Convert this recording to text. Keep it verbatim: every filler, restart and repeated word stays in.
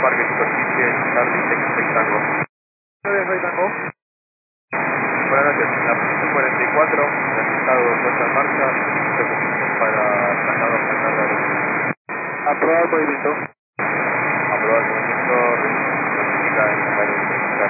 Parque Superficie, Charlie, seis Tango. nueve Tango. Buenas noches, la posición cuarenta y cuatro, realizado puesta en marcha, reposición para traslado a carga de Aprobado el movimiento. aprobado el movimiento, notifica en el